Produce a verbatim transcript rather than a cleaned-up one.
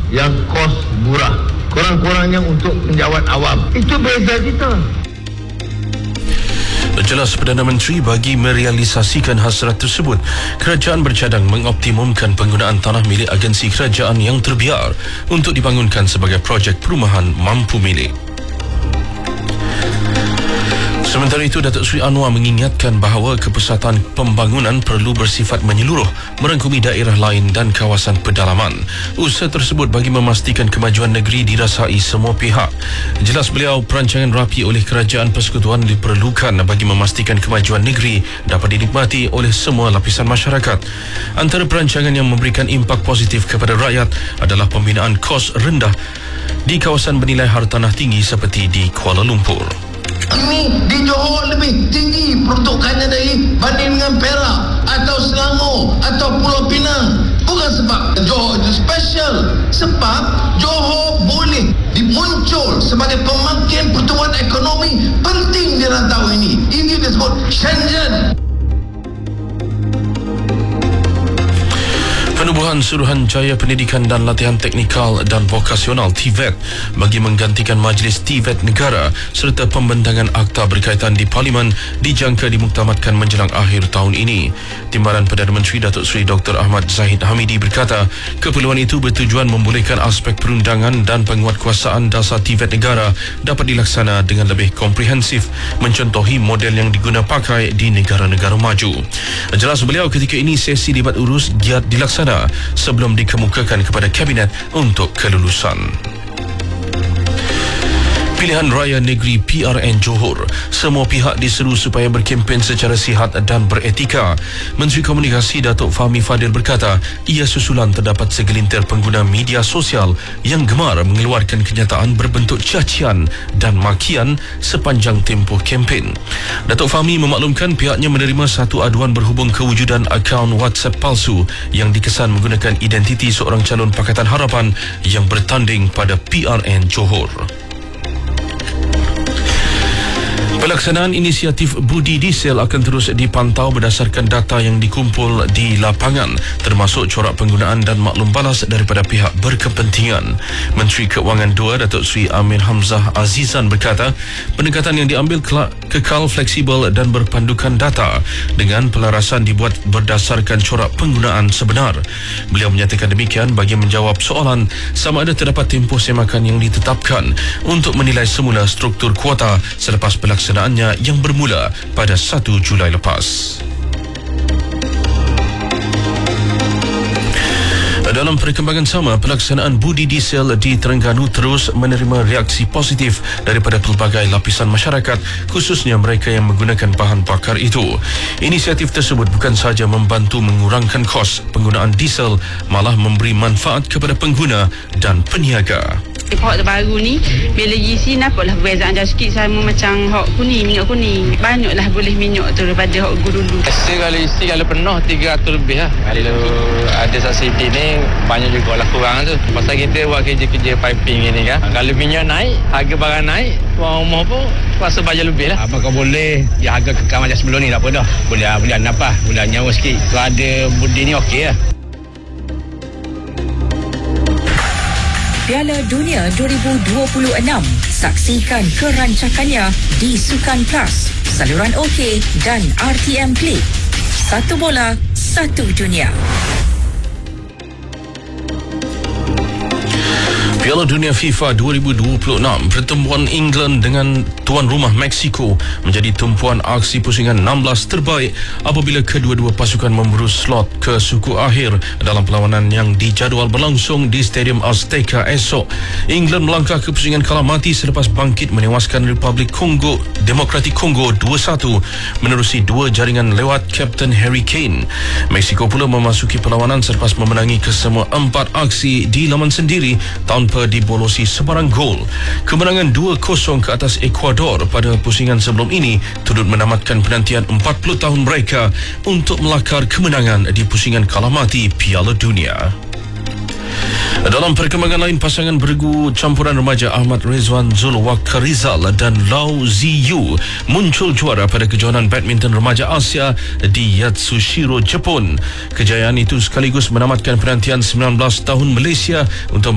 yang kos murah, kurang-kurangnya untuk penjawat awam. Itu beza kita. Jelas Perdana Menteri bagi merealisasikan hasrat tersebut, kerajaan bercadang mengoptimumkan penggunaan tanah milik agensi kerajaan yang terbiar untuk dibangunkan sebagai projek perumahan mampu milik. Sementara itu, Datuk Seri Anwar mengingatkan bahawa kepusatan pembangunan perlu bersifat menyeluruh, merangkumi daerah lain dan kawasan pedalaman. Usaha tersebut bagi memastikan kemajuan negeri dirasai semua pihak. Jelas beliau, perancangan rapi oleh Kerajaan Persekutuan diperlukan bagi memastikan kemajuan negeri dapat dinikmati oleh semua lapisan masyarakat. Antara perancangan yang memberikan impak positif kepada rakyat adalah pembinaan kos rendah di kawasan bernilai hartanah tinggi seperti di Kuala Lumpur. Ini di Johor lebih tinggi peruntukannya dari banding dengan Perak atau Selangor atau Pulau Pinang. Bukan sebab Johor itu special, sebab Johor boleh dimuncul sebagai pemakin pertumbuhan ekonomi penting di rantau ini. Ini disebut Shenzhen. Penubuhan Suruhanjaya Pendidikan dan Latihan Teknikal dan Vokasional T V E T bagi menggantikan Majlis T V E T Negara serta pembentangan akta berkaitan di Parlimen dijangka dimuktamadkan menjelang akhir tahun ini. Timbalan Perdana Menteri Datuk Seri Doktor Ahmad Zahid Hamidi berkata, keperluan itu bertujuan membolehkan aspek perundangan dan penguatkuasaan dasar T V E T Negara dapat dilaksana dengan lebih komprehensif, mencontohi model yang diguna pakai di negara-negara maju. Jelas beliau, ketika ini sesi debat urus giat dilaksana sebelum dikemukakan kepada Kabinet untuk kelulusan. Pilihan Raya Negeri P R N Johor, semua pihak diseru supaya berkempen secara sihat dan beretika. Menteri Komunikasi Datuk Fahmi Fadil berkata, ia susulan terdapat segelintir pengguna media sosial yang gemar mengeluarkan kenyataan berbentuk cacian dan makian sepanjang tempoh kempen. Datuk Fahmi memaklumkan pihaknya menerima satu aduan berhubung kewujudan akaun WhatsApp palsu yang dikesan menggunakan identiti seorang calon Pakatan Harapan yang bertanding pada P R N Johor. Pelaksanaan inisiatif Budi Diesel akan terus dipantau berdasarkan data yang dikumpul di lapangan, termasuk corak penggunaan dan maklum balas daripada pihak berkepentingan. Menteri Keuangan dua Datuk Seri Amir Hamzah Azizan berkata, pendekatan yang diambil kekal fleksibel dan berpandukan data dengan pelarasan dibuat berdasarkan corak penggunaan sebenar. Beliau menyatakan demikian bagi menjawab soalan sama ada terdapat tempoh semakan yang ditetapkan untuk menilai semula struktur kuota selepas pelaksanaan yang bermula pada satu Julai lepas. Dalam perkembangan sama, pelaksanaan Budi Diesel di Terengganu terus menerima reaksi positif daripada pelbagai lapisan masyarakat, khususnya mereka yang menggunakan bahan bakar itu. Inisiatif tersebut bukan sahaja membantu mengurangkan kos penggunaan diesel, malah memberi manfaat kepada pengguna dan peniaga. Hok terbaru ni bila isi nampaklah perbezaan dah sikit sama macam hok kuning, minyak kuning. Banyaklah boleh minyak tu daripada hok dulu. Biasa kalau isi kalau penuh tiga ratus lebih lah. Kalau ada subsidi ni banyak juga lah kurang tu. Pasal kita buat kerja-kerja piping ni kan. Kalau minyak naik, harga barang naik, orang rumah pun rasa bayar lebih lah. Apakah boleh ya harga kekal macam sebelum ni tak apa dah. Boleh bulan apa? Bulan nyawa sikit. Kalau ada Budi ni okey lah. Piala Dunia dua ribu dua puluh enam. Saksikan kerancakannya di Sukan Plus, saluran OK dan R T M Play. Satu bola, satu dunia. Piala Dunia FIFA dua ribu dua puluh enam, pertemuan England dengan tuan rumah Mexico menjadi tumpuan aksi pusingan enam belas terbaik apabila kedua-dua pasukan memburu slot ke suku akhir dalam perlawanan yang dijadual berlangsung di Stadium Azteca esok. England melangkah ke pusingan kalah mati selepas bangkit menewaskan Republik Kongo Demokratik Kongo dua satu menerusi dua jaringan lewat Kapten Harry Kane. Mexico pula memasuki perlawanan selepas memenangi kesemua empat aksi di laman sendiri tanpa dibolosi sebarang gol. Kemenangan dua kosong ke atas Ecuador pada pusingan sebelum ini turut menamatkan penantian empat puluh tahun mereka untuk melakar kemenangan di pusingan kalah mati Piala Dunia. Dalam perkembangan lain, pasangan beregu campuran remaja Ahmad Rezwan Zulwakarizal dan Lau Ziyu muncul juara pada kejohanan badminton remaja Asia di Yatsushiro, Jepun. Kejayaan itu sekaligus menamatkan penantian sembilan belas tahun Malaysia untuk